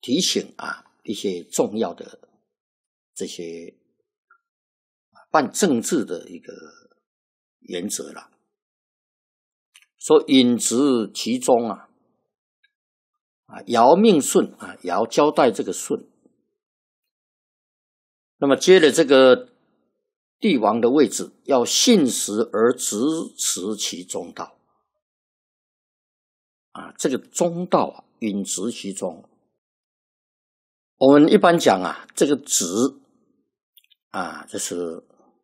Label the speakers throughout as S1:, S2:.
S1: 提醒一些重要的这些办政治的一个原则了。说引直其中尧命舜尧交代这个舜，那么接了这个帝王的位置，要信实而执持其中道这个中道引直其中。我们一般讲这个直就是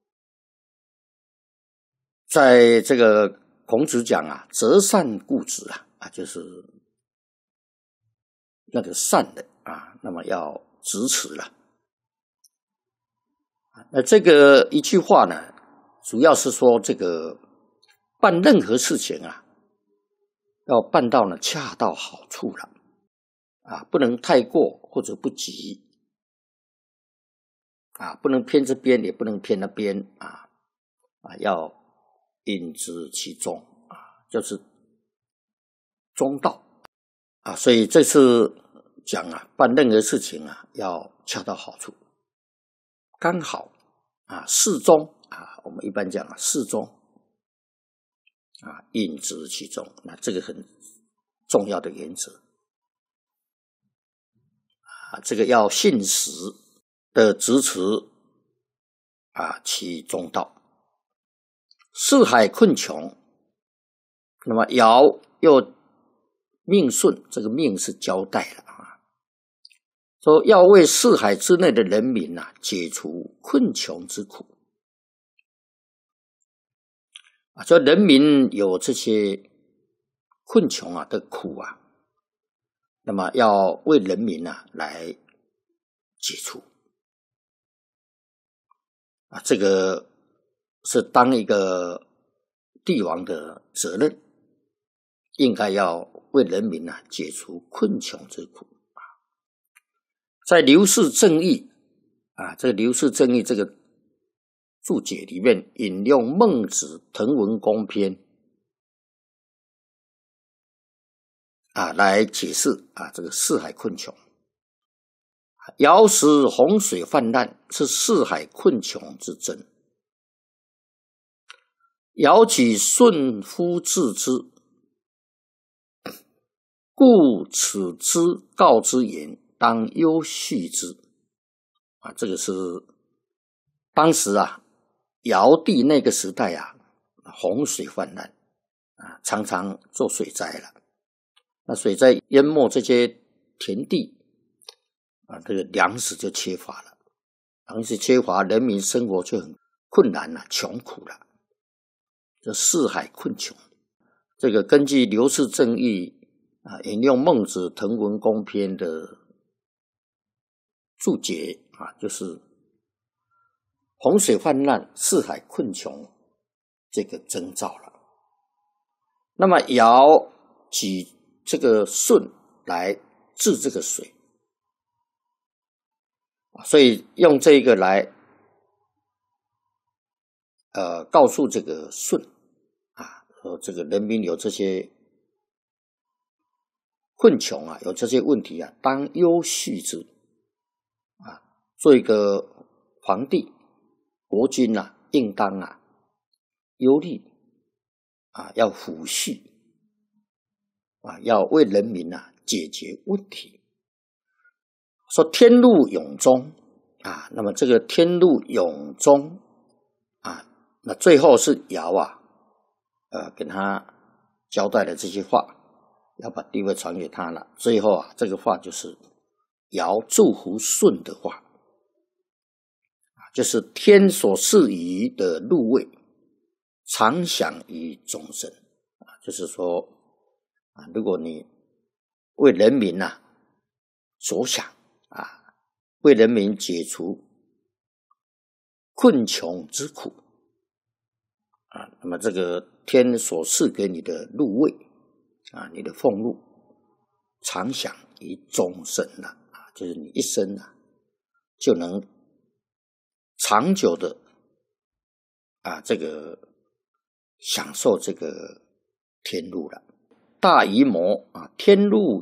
S1: 在这个孔子讲择善固执就是那个善的那么要直持了。那这个一句话呢，主要是说这个办任何事情要办到呢恰到好处了不能太过或者不急不能偏这边也不能偏那边要引直其中就是中道所以这次讲办任何事情要恰到好处，刚好适中我们一般讲适中引直其中，那这个很重要的原则这个要信实的支持其中道。四海困穷，那么尧又命舜，这个命是交代了说要为四海之内的人民解除困穷之苦说人民有这些困穷的苦那么要为人民来解除这个是当一个帝王的责任，应该要为人民解除困穷之苦在刘氏正义这个刘氏正义这个注解里面引用孟子滕文公篇来解释这个四海困穷。尧使洪水泛滥，是四海困穷之真。尧举舜夫治之，故此之告之言，当忧恤之这个是当时尧帝那个时代洪水泛滥常常做水灾了。那水灾淹没这些田地这个粮食就缺乏了，粮食缺乏，人民生活就很困难穷苦了，这四海困穷。这个根据刘氏正义引用孟子滕文公篇的注解就是洪水泛滥，四海困穷这个征兆了。那么尧举这个舜来治这个水所以用这个来告诉这个舜说这个人民有这些困穷有这些问题当忧恤之做一个皇帝国君应当忧虑要抚恤要为人民解决问题。说天禄永终那么这个天禄永终那最后是尧跟他交代了这些话，要把地位传给他了。最后这个话就是尧祝福舜的话就是天所赐予的禄位，常享于众生就是说如果你为人民着想为人民解除困穷之苦那么这个天所赐给你的禄位你的俸禄常享于终身了就是你一生就能长久的这个享受这个天禄了。大乙谋天禄